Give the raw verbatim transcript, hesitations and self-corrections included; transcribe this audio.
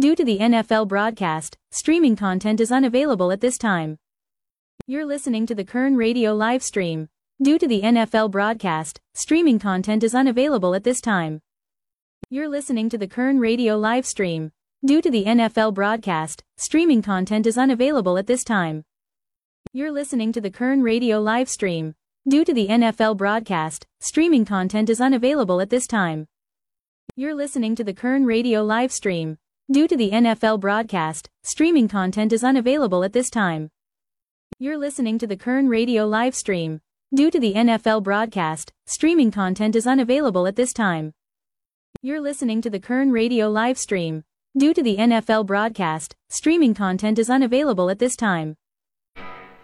Due to the N F L broadcast, streaming content is unavailable at this time. You're listening to the Kern Radio live stream. Due to the N F L broadcast, streaming content is unavailable at this time. You're listening to the Kern Radio live stream. Due to the N F L broadcast, streaming content is unavailable at this time. You're listening to the Kern Radio live stream. Due to the N F L broadcast, streaming content is unavailable at this time. You're listening to the Kern Radio live stream. Due to the N F L broadcast, streaming content is unavailable at this time. You're listening to the Kern Radio live stream. Due to the N F L broadcast, streaming content is unavailable at this time. You're listening to the Kern Radio live stream. Due to the N F L broadcast, streaming content is unavailable at this time.